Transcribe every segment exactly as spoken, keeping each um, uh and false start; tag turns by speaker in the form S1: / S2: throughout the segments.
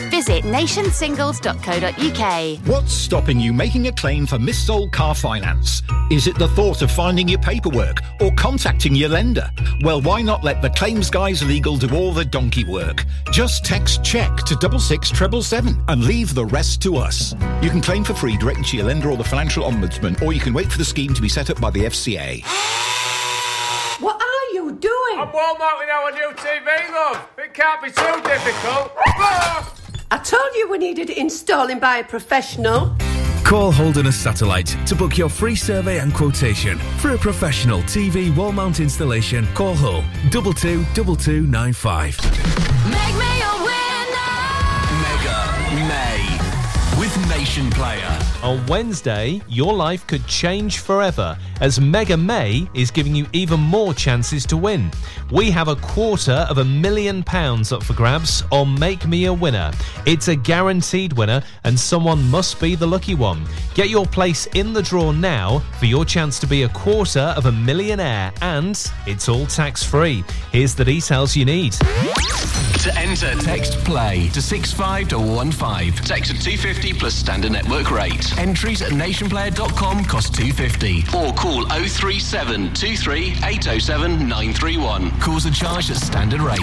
S1: Visit nation singles dot co dot uk.
S2: What's stopping you making a claim for missold car finance? Is it the thought of finding your paperwork or contacting your lender? Well, why not let the Claims Guys Legal do all the donkey work? Just text CHECK to double six treble seven and leave the rest to us. You can claim for free directly to your lender or the Financial Ombudsman, or you can wait for the scheme to be set up by the F C A.
S3: What are you doing?
S4: I'm Walmarting our new T V, love. It can't be too difficult.
S3: I told you we needed it installing by a professional.
S5: Call Holderness Satellite to book your free survey and quotation. For a professional T V wall mount installation, call Hull two two two two nine five.
S6: Make me a winner!
S7: Mega May with Nation Player.
S8: On Wednesday, your life could change forever as Mega May is giving you even more chances to win. We have a quarter of a million pounds up for grabs on Make Me a Winner. It's a guaranteed winner and someone must be the lucky one. Get your place in the draw now for your chance to be a quarter of a millionaire, and it's all tax-free. Here's the details you need.
S7: To enter, text PLAY to six five one one five. Text at two fifty plus standard network rate. Entries at nation player dot com cost two fifty. Or call oh three seven two three eight oh seven nine three one. Calls are charged at standard rate.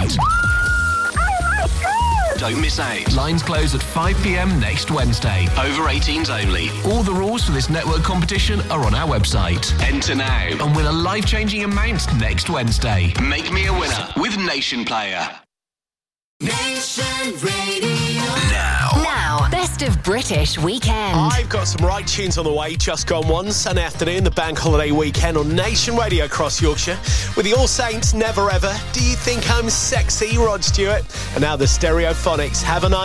S7: Don't miss out. Lines close at five p.m. next Wednesday. Over eighteens only. All the rules for this network competition are on our website. Enter now and win a life-changing amount next Wednesday. Make me a winner with Nation Player.
S6: Nation Radio.
S7: Now.
S1: Now, best of British weekend.
S9: I've got some right tunes on the way. Just gone one Sunday afternoon, the bank holiday weekend on Nation Radio across Yorkshire. With the All Saints, Never Ever. Do You Think I'm Sexy, Rod Stewart? And now the Stereophonics. Have a nice